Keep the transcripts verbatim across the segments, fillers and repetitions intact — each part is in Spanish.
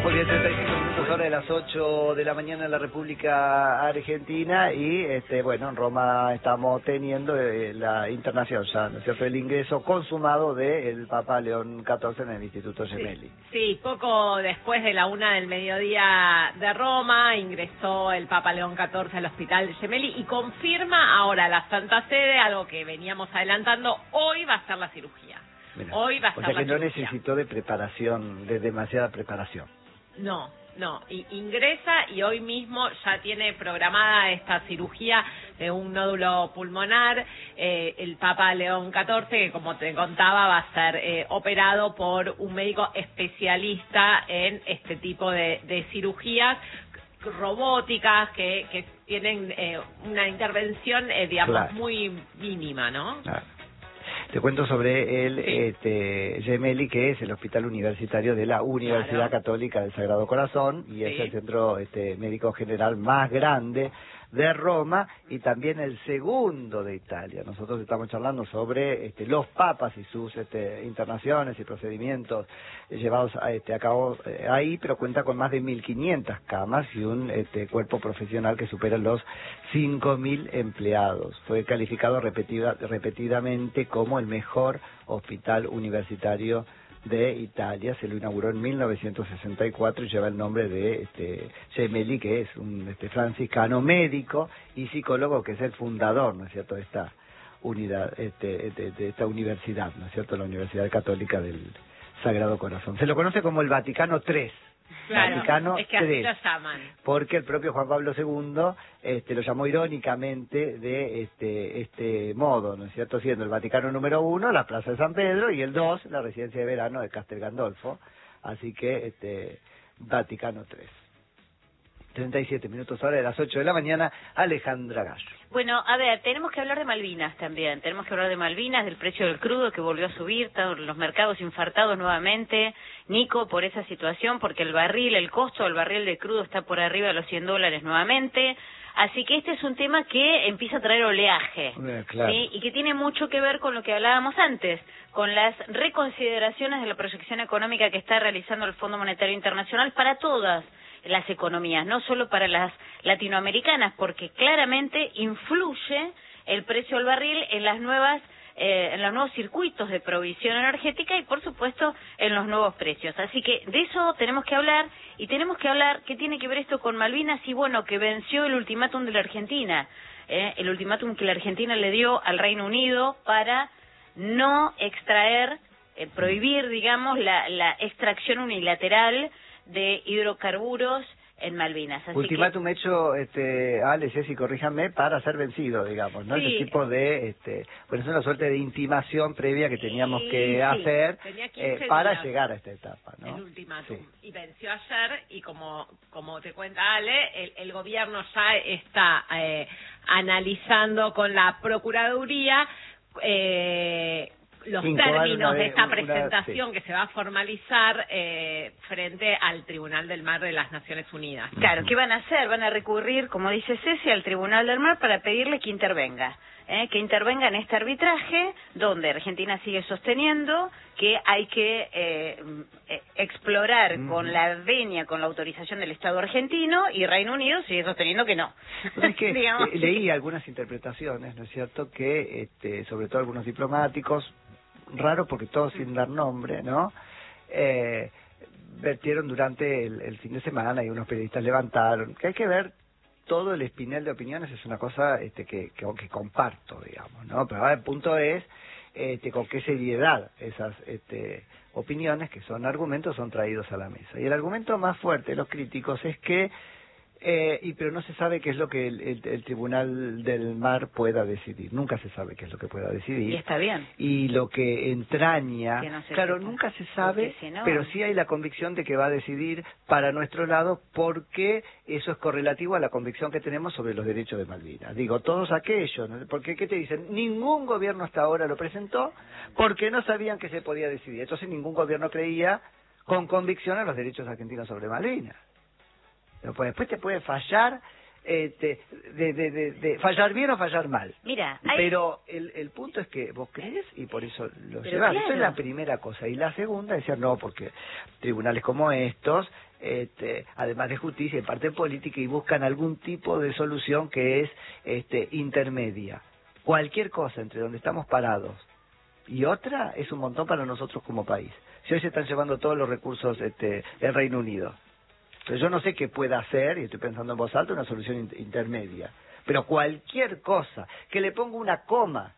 Muy bien, treinta y cinco minutos hora de las ocho de la mañana en la República Argentina y, este, bueno, en Roma estamos teniendo eh, la internación ya, ¿no es cierto?, el ingreso consumado del Papa León catorce en el Instituto Gemelli. Sí, sí, poco después de la una del mediodía de Roma ingresó el Papa León catorce al Hospital Gemelli y confirma ahora la Santa Sede, algo que veníamos adelantando, hoy va a ser la cirugía. Mirá, Hoy va a o ser sea la que no cirugía. necesitó de preparación, de demasiada preparación. No, no, y ingresa y hoy mismo ya tiene programada esta cirugía de un nódulo pulmonar. Eh, el Papa León catorce, que como te contaba, va a ser eh, operado por un médico especialista en este tipo de, de cirugías robóticas que, que tienen eh, una intervención, eh, digamos, Claro. muy mínima, ¿no? Claro. Te cuento sobre el Sí. este, Gemelli, que es el hospital universitario de la Universidad Claro. Católica del Sagrado Corazón, y Sí. es el centro este, médico general más grande de Roma y también el segundo de Italia. Nosotros estamos charlando sobre este, los papas y sus este, internaciones y procedimientos llevados a, este, a cabo eh, ahí, pero cuenta con más de mil quinientas camas y un este, cuerpo profesional que supera los cinco mil empleados. Fue calificado repetida, repetidamente como el mejor hospital universitario de Italia. Se lo inauguró en mil novecientos sesenta y cuatro y lleva el nombre de este Gemelli, que es un este, franciscano médico y psicólogo, que es el fundador, ¿no es cierto?, de esta unidad, este, de, de esta universidad, ¿no es cierto?, la Universidad Católica del Sagrado Corazón. Se lo conoce como el Vaticano tres. Claro, Vaticano es que así tres, lo llaman. porque el propio Juan Pablo segundo este, lo llamó irónicamente de este este modo, ¿no es cierto?, siendo el Vaticano número uno la Plaza de San Pedro y el dos la residencia de verano de Castel Gandolfo. Así que este Vaticano tres. treinta y siete minutos ahora de las ocho de la mañana, Alejandra Gallo. Bueno, a ver, tenemos que hablar de Malvinas también, tenemos que hablar de Malvinas, del precio del crudo que volvió a subir, todos los mercados infartados nuevamente, Nico, por esa situación, porque el barril, el costo del barril de crudo está por arriba de los cien dólares nuevamente, así que este es un tema que empieza a traer oleaje, Eh, claro. ¿sí? Y que tiene mucho que ver con lo que hablábamos antes, con las reconsideraciones de la proyección económica que está realizando el Fondo Monetario Internacional para todas las economías, no solo para las latinoamericanas, porque claramente influye el precio del barril en las nuevas eh, en los nuevos circuitos de provisión energética y por supuesto en los nuevos precios. Así que de eso tenemos que hablar y tenemos que hablar qué tiene que ver esto con Malvinas y bueno, que venció el ultimátum de la Argentina, eh, el ultimátum que la Argentina le dio al Reino Unido para no extraer, eh, prohibir, digamos, la, la extracción unilateral de hidrocarburos en Malvinas. Así Ultimátum que, hecho, este, Ale, Ceci, corríjanme, para ser vencido, digamos, ¿no? Sí. Ese tipo de, este, bueno, es una suerte de intimación previa que teníamos Sí, que sí. hacer Tenía quince eh, para días. llegar a esta etapa, ¿no? El ultimátum. Sí. Y venció ayer y como como te cuenta Ale, el, el gobierno ya está eh, analizando con la Procuraduría eh, los Incoar términos una de vez- esta una- presentación sí. que se va a formalizar eh, frente al Tribunal del Mar de las Naciones Unidas. claro, ¿qué van a hacer? Van a recurrir, como dice Ceci, al Tribunal del Mar para pedirle que intervenga. ¿eh? Que intervenga en este arbitraje, donde Argentina sigue sosteniendo que hay que eh, eh, explorar Ujú. con la venia, con la autorización del Estado argentino, y Reino Unido sigue sosteniendo que no. Pues es que Digamos, eh, leí algunas interpretaciones, ¿no es cierto?, que este, sobre todo algunos diplomáticos, raro porque todos sin dar nombre, ¿no?, eh, vertieron durante el, el fin de semana y unos periodistas levantaron, que hay que ver todo el espinel de opiniones, es una cosa este, que, que, que comparto, digamos, ¿no? Pero ahora el punto es este, con qué seriedad esas este, opiniones, que son argumentos, son traídos a la mesa. Y el argumento más fuerte de los críticos es que Eh, y pero no se sabe qué es lo que el, el, el Tribunal del Mar pueda decidir. Nunca se sabe qué es lo que pueda decidir. y está bien. Y lo que entraña, Que no se claro, sepa. nunca se sabe, Porque si no- pero sí hay la convicción de que va a decidir para nuestro lado, porque eso es correlativo a la convicción que tenemos sobre los derechos de Malvinas. Digo, todos aquellos, ¿no? Porque ¿qué te dicen? Ningún gobierno hasta ahora lo presentó porque no sabían que se podía decidir. Entonces ningún gobierno creía con convicción a los derechos argentinos sobre Malvinas. Pero pues después te puede fallar, eh, te, de, de, de, de fallar bien o fallar mal. Mira, hay... Pero el, el punto es que vos crees y por eso lo Pero llevas. claro. Eso es la primera cosa. Y la segunda es decir, no, porque tribunales como estos este, además de justicia y parte política, y buscan algún tipo de solución que es este, intermedia. Cualquier cosa entre donde estamos parados y otra es un montón para nosotros como país. Si hoy se están llevando todos los recursos este, del Reino Unido, pero yo no sé qué pueda hacer, y estoy pensando en voz alta, una solución in- intermedia. Pero cualquier cosa que le ponga una coma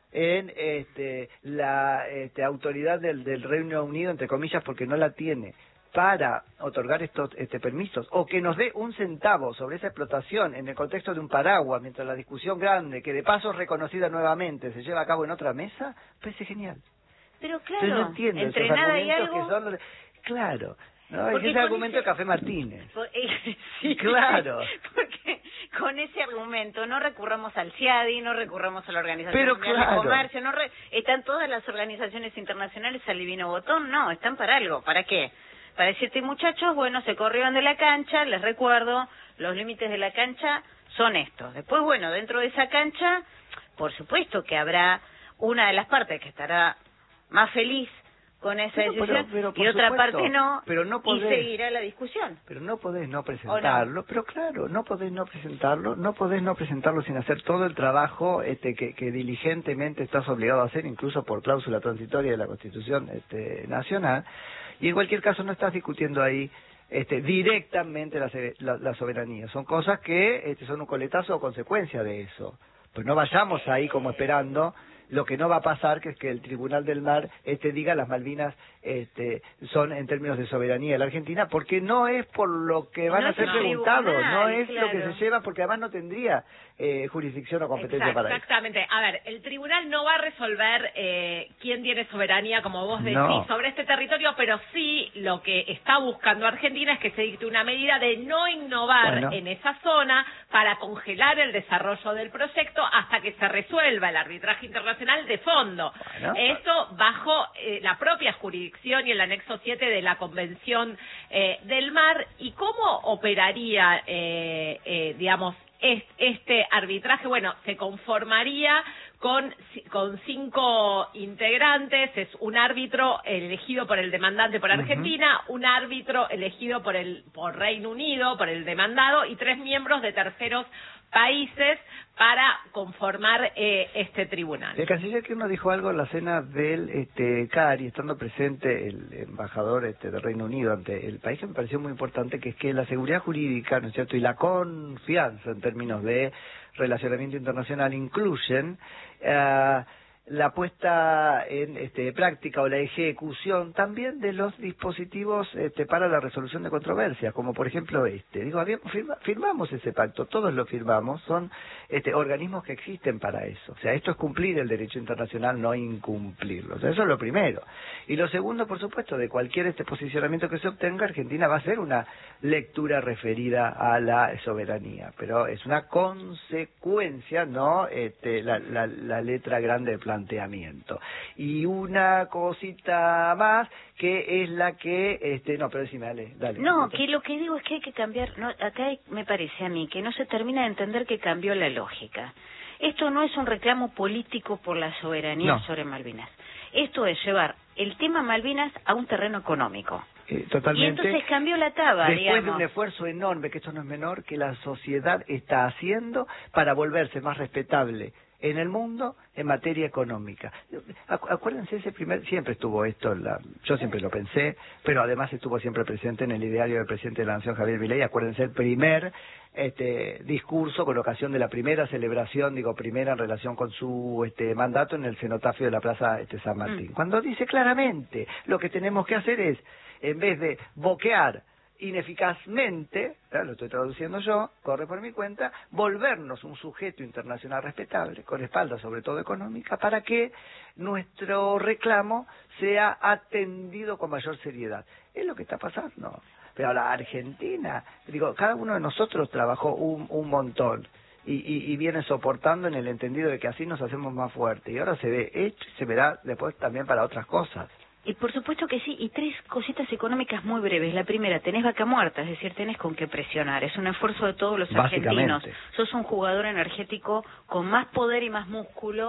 en este, la este, autoridad del, del Reino Unido, entre comillas, porque no la tiene, para otorgar estos este, permisos, o que nos dé un centavo sobre esa explotación en el contexto de un paraguas, mientras la discusión grande, que de paso es reconocida nuevamente, se lleva a cabo en otra mesa, parece genial. Pero claro, Pero no entiendo entre esos nada y argumentos algo... que son los de- Claro, no, es Porque ese con argumento ese- de Café Martínez. Por- eh, sí, Claro. Porque con ese argumento no recurramos al C I A D I, no recurramos a la Organización Pero Mundial claro. de Comercio, no re- están todas las organizaciones internacionales al divino botón, no, están para algo, ¿para qué? Para decirte, muchachos, bueno, se corrieron de la cancha, les recuerdo, los límites de la cancha son estos. Después, bueno, dentro de esa cancha, por supuesto que habrá una de las partes que estará más feliz con esa Pero, decisión pero, pero, por y otra supuesto, parte no, pero no y podés. seguirá la discusión. Pero no podés no presentarlo, pero claro, no podés no presentarlo, no podés no presentarlo sin hacer todo el trabajo este, que, que diligentemente estás obligado a hacer, incluso por cláusula transitoria de la Constitución este, Nacional, y en cualquier caso no estás discutiendo ahí este, directamente la, la, la soberanía, son cosas que este, son un coletazo o consecuencia de eso, pues no vayamos ahí como esperando lo que no va a pasar, que es que el Tribunal del Mar este diga las Malvinas este son en términos de soberanía de la Argentina, porque no es por lo que van No a es ser el preguntados, tribunal, no es claro. lo que se lleva, porque además no tendría eh, jurisdicción o competencia para eso. Exactamente. A ver, el tribunal no va a resolver eh, quién tiene soberanía, como vos decís, No. sobre este territorio, pero sí lo que está buscando Argentina es que se dicte una medida de no innovar Bueno. en esa zona para congelar el desarrollo del proyecto hasta que se resuelva el arbitraje internacional de fondo. Bueno. Esto bajo eh, la propia jurisdicción y el anexo siete de la Convención eh, del Mar. ¿Y cómo operaría, eh, eh, digamos, este arbitraje? Bueno, se conformaría con, con cinco integrantes, es un árbitro elegido por el demandante por Argentina, uh-huh. un árbitro elegido por el por Reino Unido, por el demandado, y tres miembros de terceros países para conformar eh, este tribunal. El canciller Kirchner dijo algo en la cena del este, C A R I, estando presente el embajador este, del Reino Unido ante el país, que me pareció muy importante, que es que la seguridad jurídica, ¿no es cierto?, y la confianza en términos de relacionamiento internacional incluyen uh, la puesta en este, práctica o la ejecución también de los dispositivos este, para la resolución de controversias, como por ejemplo este. Digo, habíamos firma, firmamos ese pacto, todos lo firmamos, son este, organismos que existen para eso. O sea, esto es cumplir el derecho internacional, no incumplirlo. O sea, eso es lo primero. Y lo segundo, por supuesto, de cualquier este posicionamiento que se obtenga, Argentina va a hacer una lectura referida a la soberanía, pero es una consecuencia, no este, la, la, la letra grande del plan. Planteamiento. Y una cosita más que es la que este no pero decime dale dale no que lo que digo es que hay que cambiar, no, acá hay, me parece a mí que no se termina de entender que cambió la lógica. Esto no es un reclamo político por la soberanía no. sobre Malvinas. Esto es llevar el tema Malvinas a un terreno económico. Eh, totalmente. Y entonces cambió la taba, después digamos. de un esfuerzo enorme, que esto no es menor, que la sociedad está haciendo para volverse más respetable en el mundo en materia económica. Acuérdense, ese primer, siempre estuvo esto, la, yo siempre lo pensé, pero además estuvo siempre presente en el ideario del presidente de la Nación, Javier Milei. Acuérdense el primer este discurso con ocasión de la primera celebración, digo primera en relación con su este mandato en el cenotafio de la Plaza este, San Martín, mm. cuando dice claramente lo que tenemos que hacer es, en vez de boquear ineficazmente, ¿eh? lo estoy traduciendo yo, corre por mi cuenta, volvernos un sujeto internacional respetable, con espalda sobre todo económica, para que nuestro reclamo sea atendido con mayor seriedad. Es lo que está pasando. Pero la Argentina, digo, cada uno de nosotros trabajó un, un montón y, y, y viene soportando en el entendido de que así nos hacemos más fuertes. Y ahora se ve hecho y se verá después también para otras cosas. Y por supuesto que sí, y tres cositas económicas muy breves. La primera, tenés vaca muerta, es decir, tenés con qué presionar. Es un esfuerzo de todos los argentinos. Sos un jugador energético con más poder y más músculo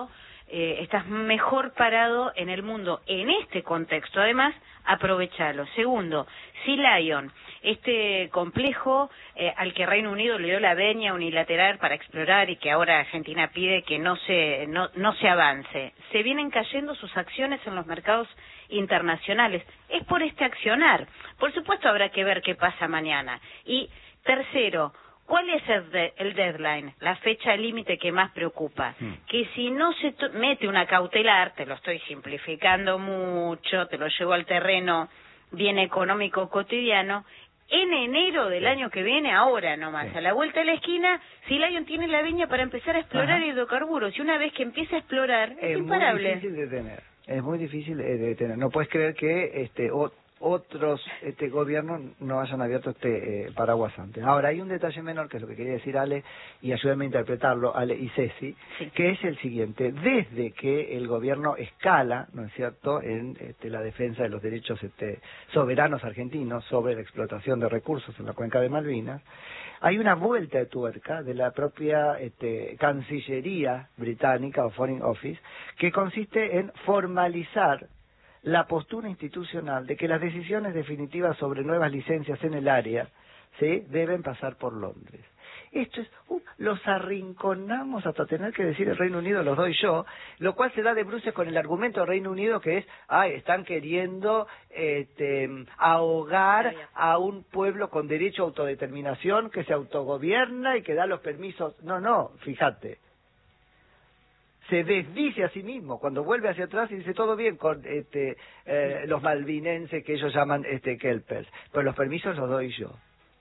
eh, estás mejor parado en el mundo en este contexto. Además, aprovechalo. Segundo, Sea Lion, este complejo eh, al que Reino Unido le dio la venia unilateral para explorar y que ahora Argentina pide que no se no, no se avance. Se vienen cayendo sus acciones en los mercados internacionales. Es por este accionar. Por supuesto habrá que ver qué pasa mañana. Y tercero, ¿cuál es el, de, el deadline, la fecha límite que más preocupa? Mm. Que si no se mete una cautelar, te lo estoy simplificando mucho, te lo llevo al terreno bien económico cotidiano, en enero del sí. año que viene, ahora nomás, sí. a la vuelta de la esquina, Sea Lion tiene la viña para empezar a explorar Ajá. hidrocarburos, y una vez que empieza a explorar, es, es imparable. Es muy difícil de tener, es muy difícil de tener. No puedes creer que este o, otros este gobiernos no hayan abierto este eh, paraguas antes. Ahora, hay un detalle menor, que es lo que quería decir Ale, y ayúdenme a interpretarlo, Ale y Ceci, sí. que es el siguiente. Desde que el gobierno escala, ¿no es cierto?, en este, la defensa de los derechos este, soberanos argentinos sobre la explotación de recursos en la cuenca de Malvinas, hay una vuelta de tuerca de la propia este, Cancillería británica o Foreign Office, que consiste en formalizar la postura institucional de que las decisiones definitivas sobre nuevas licencias en el área, ¿sí?, deben pasar por Londres. Esto es, uh, los arrinconamos hasta tener que decir el Reino Unido los doy yo, lo cual se da de bruces con el argumento del Reino Unido que es, ay, están queriendo este, ahogar a un pueblo con derecho a autodeterminación que se autogobierna y que da los permisos. No, no, fíjate. Se desdice a sí mismo cuando vuelve hacia atrás y dice todo bien con este eh, los malvinenses que ellos llaman este kelpers, pero los permisos los doy yo.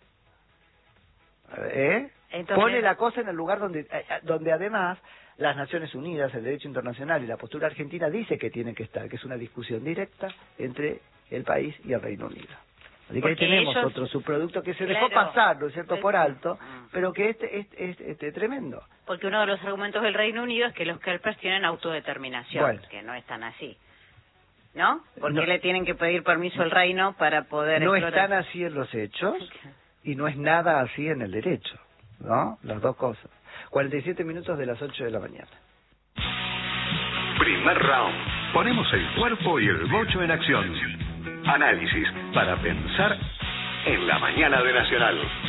¿Eh? Entonces, pone la cosa en el lugar donde eh, donde además las Naciones Unidas, el derecho internacional y la postura argentina dice que tiene que estar, que es una discusión directa entre el país y el Reino Unido. Así que ahí tenemos ellos, otro subproducto que se claro, dejó pasar, ¿no es cierto?, por alto, pero que este es este, este, tremendo. Porque uno de los argumentos del Reino Unido es que los kelpers tienen autodeterminación, bueno. que no es tan así, ¿no? Porque no, le tienen que pedir permiso al reino para poder No explotar. Están así en los hechos y no es nada así en el derecho, ¿no? Las dos cosas. cuarenta y siete minutos de las ocho de la mañana. Primer round. Ponemos el cuerpo y el bocho en acción. Análisis para pensar en la mañana de Nacional.